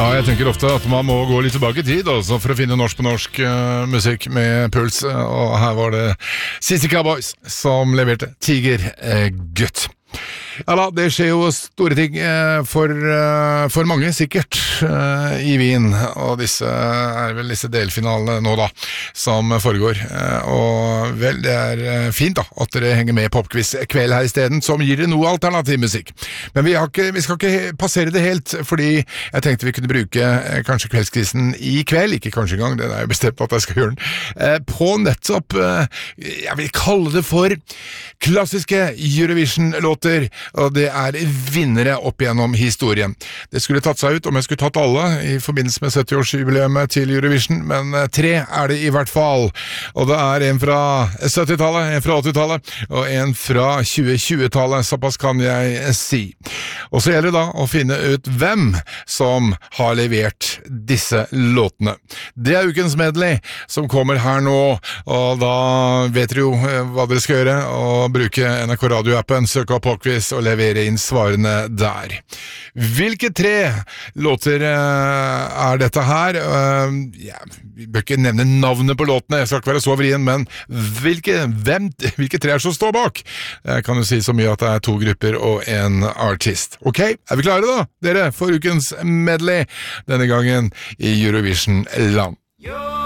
Ja, jeg tenker ofte at man må gå litt tilbake i tid altså, for å finne norsk på norsk musikk med puls, og her var det CC Cowboys som leverte Tiger Gutt. Ja da, det skjer jo store ting for mange sikkert i Wien, og disse vel disse delfinalene nå da, som foregår. Og vel, det fint da, at dere henger med Popquiz kveld her i stedet, som gir dere noe alternativ musikk. Men vi skal ikke passere det helt, fordi jeg tenkte vi kunne bruke kanskje kveldskvisten i kveld, ikke kanskje engang, det jo bestemt at jeg skal gjøre den, på nettopp, jeg vil kalle det for klassiske Eurovision-låter, og det vinnere opp gjennom historien. Det skulle tatt seg ut om jeg skulle tatt alle i forbindelse med 70-årsjubileet til Eurovision, men 3 det i hvert fall. Og det en fra 70-tallet, en fra 80-tallet, og en fra 2020-tallet, såpass kan jeg si. Og så gjelder det da å finne ut hvem som har levert disse låtene. Det ukens medley som kommer her nå, og da vet dere jo hva dere skal gjøre, og bruke NRK Radio-appen, søke opp Popquiz og levere inn svarene der. Hvilke 3 låter dette her? Vi bør ikke nevne navnet på låtene, jeg skal ikke være så vrien, men hvilke 3 som står bak? Jeg kan jo si så mye at det 2 grupper og en artist. Ok, vi klare da, dere, for ukens medley denne gangen i Eurovision-land?